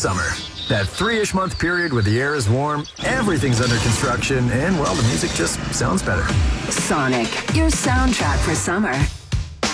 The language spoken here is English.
summer. That 3-ish month period where the air is warm, everything's under construction, and, well, the music just sounds better. Sonic, your soundtrack for summer.